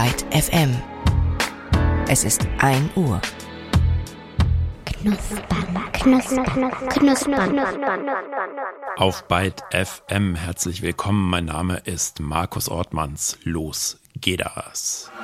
Byte FM. Es ist 1 Uhr. Knuspern. Auf Byte FM herzlich willkommen. Mein Name ist Markus Ortmanns. Los geht das.